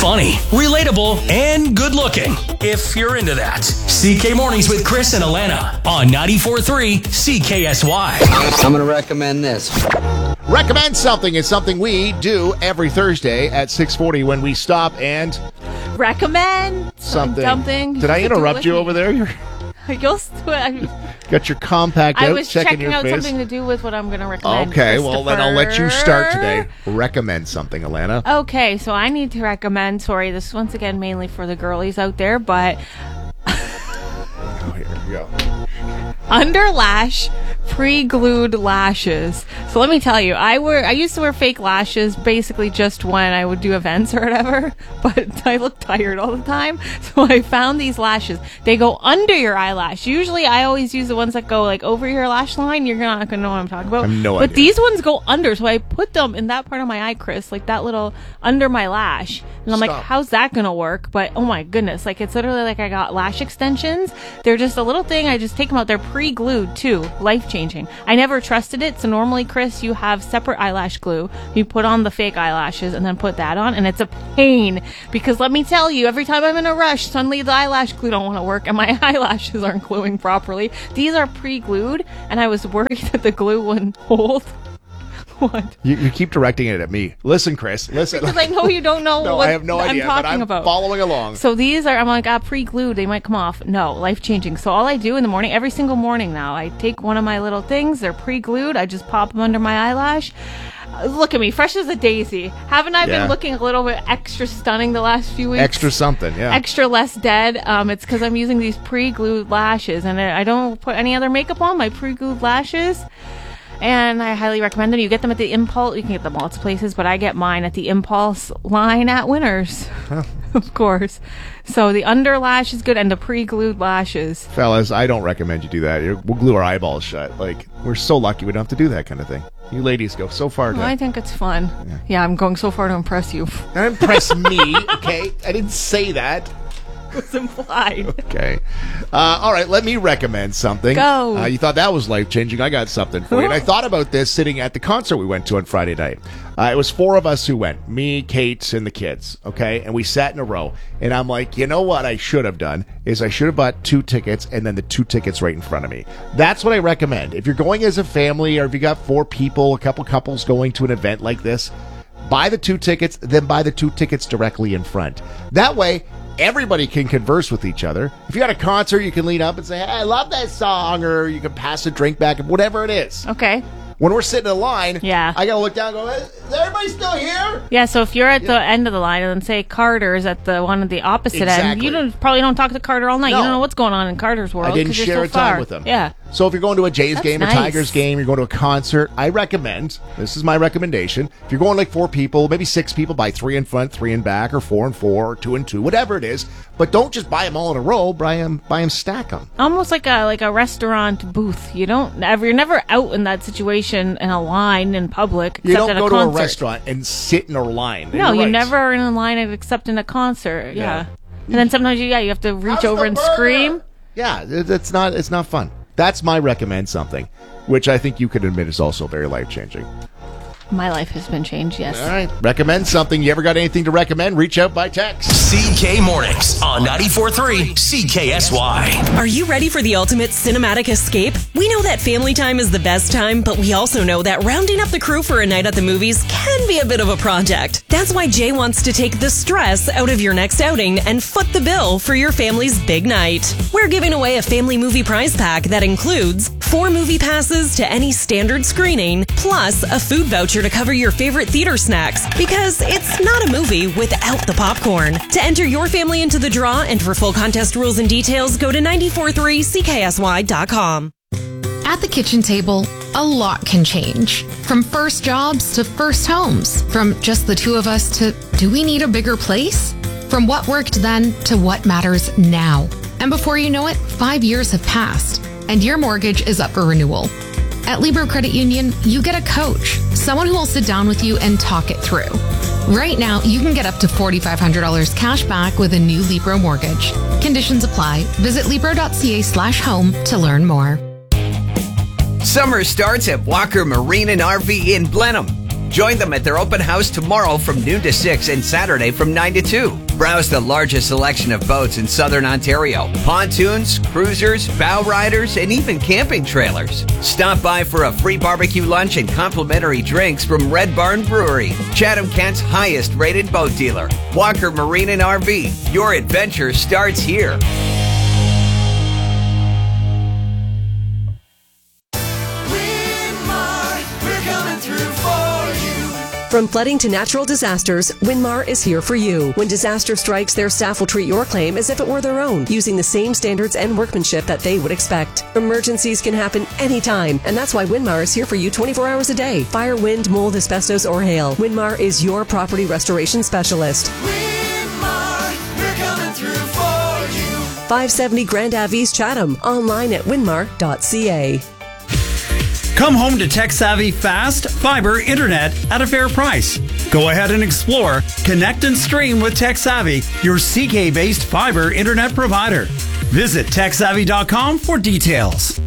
funny, relatable, and good looking. If you're into that. CK Mornings with Chris and Alana on 94.3 CKSY. I'm going to recommend this. Recommend Something is something we do every Thursday at 6:40 when we stop and recommend something. Did I interrupt you over there? You'll got your compact out, I was checking checking your out face. something to do with what I'm going to recommend. Okay, well then I'll let you start today. Recommend something, Alana. Okay, so I need to recommend, sorry, this is once again mainly for the girlies out there, but oh, here we go. Underlash pre-glued lashes. So let me tell you, I used to wear fake lashes basically just when I would do events or whatever, but I look tired all the time. So I found these lashes. They go under your eyelash. Usually I always use the ones that go like over your lash line. You're not going to know what I'm talking about. I have no idea. But these ones go under. So I put them in that part of my eye, Chris, like that little under my lash. And I'm like, how's that going to work? But oh my goodness, like it's literally like I got lash extensions. They're just a little thing. I just take them out. They're pre-glued too. Life-changing. I never trusted it. So normally, Chris, you have separate eyelash glue. You put on the fake eyelashes and then put that on. And it's a pain because let me tell you, every time I'm in a rush, suddenly the eyelash glue don't want to work and my eyelashes aren't gluing properly. These are pre-glued and I was worried that the glue wouldn't hold. What? You keep directing it at me. Listen, Chris. Listen. Because I know you don't know no, what I have no idea, I'm talking but I'm about. Following along. So these are, I'm like, pre-glued. They might come off. No, life-changing. So all I do in the morning, every single morning now, I take one of my little things. They're pre-glued. I just pop them under my eyelash. Look at me, fresh as a daisy. Haven't I been looking a little bit extra stunning the last few weeks? Extra something, yeah. Extra less dead. It's because I'm using these pre-glued lashes, and I don't put any other makeup on my pre-glued lashes. And I highly recommend them. You get them at the Impulse. You can get them lots of places, but I get mine at the Impulse line at Winners, of course. So the underlash is good, and the pre-glued lashes. Fellas, I don't recommend you do that. We'll glue our eyeballs shut. Like, we're so lucky we don't have to do that kind of thing. You ladies go so far. Well, I think it's fun. Yeah, I'm going so far to impress you. Not impress me, okay? I didn't say that. Was implied. Okay. All right, let me recommend something. Go. You thought that was life-changing. I got something for you. And I thought about this sitting at the concert we went to on Friday night. It was 4 of us who went. Me, Kate, and the kids. Okay? And we sat in a row. And I'm like, you know what I should have done is I should have bought 2 tickets and then the 2 tickets right in front of me. That's what I recommend. If you're going as a family or if you got 4 people, a couple couples going to an event like this, buy the 2 tickets, then buy the 2 tickets directly in front. That way, everybody can converse with each other. If you got a concert, you can lean up and say, hey, I love that song, or you can pass a drink back, whatever it is. Okay. When we're sitting in line, I got to look down and go, is everybody still here? Yeah, so if you're at the end of the line and say Carter's at the one at the opposite end, you probably don't talk to Carter all night. No. You don't know what's going on in Carter's world. I didn't share a time with them. Yeah. So if you're going to a Jays game or Tigers game, you're going to a concert, I recommend, this is my recommendation, if you're going like 4 people, maybe 6 people, buy 3 in front, 3 in back, or 4 and 4, or 2 and 2, whatever it is. But don't just buy them all in a row. Buy them, stack them. Almost like a restaurant booth. You're never out in that situation in a line in public. You don't go to a concert. restaurant and sit in a line. No, you never are in a line except in a concert. Yeah. And then sometimes you have to reach over and scream. Yeah, it's not fun. That's my recommend something, which I think you could admit is also very life-changing. My life has been changed, yes. All right. Recommend something. You ever got anything to recommend? Reach out by text. CK Mornings on 94.3 CKSY. Are you ready for the ultimate cinematic escape? We know that family time is the best time, but we also know that rounding up the crew for a night at the movies can be a bit of a project. That's why Jay wants to take the stress out of your next outing and foot the bill for your family's big night. We're giving away a family movie prize pack that includes 4 movie passes to any standard screening, plus a food voucher to cover your favorite theater snacks, because it's not a movie without the popcorn. To enter your family into the draw and for full contest rules and details, go to 943CKSY.com. At the kitchen table, a lot can change. From first jobs to first homes. From just the 2 of us to, do we need a bigger place? From what worked then to what matters now. And before you know it, 5 years have passed, and your mortgage is up for renewal. At Libro Credit Union, you get a coach, someone who will sit down with you and talk it through. Right now, you can get up to $4,500 cash back with a new Libro mortgage. Conditions apply. Visit Libro.ca/home to learn more. Summer starts at Walker Marine and RV in Blenheim. Join them at their open house tomorrow from noon to 6 and Saturday from 9 to 2. Browse the largest selection of boats in southern Ontario. Pontoons, cruisers, bow riders, and even camping trailers. Stop by for a free barbecue lunch and complimentary drinks from Red Barn Brewery, Chatham-Kent's highest rated boat dealer. Walker Marine and RV. Your adventure starts here. From flooding to natural disasters, Winmar is here for you. When disaster strikes, their staff will treat your claim as if it were their own, using the same standards and workmanship that they would expect. Emergencies can happen anytime, and that's why Winmar is here for you 24 hours a day. Fire, wind, mold, asbestos, or hail. Winmar is your property restoration specialist. Winmar, we're coming through for you. 570 Grand Ave East Chatham. Online at winmar.ca. Come home to tech-savvy, fast fiber internet at a fair price. Go ahead and explore, connect and stream with TechSavvy, your CK-based fiber internet provider. Visit techsavvy.com for details.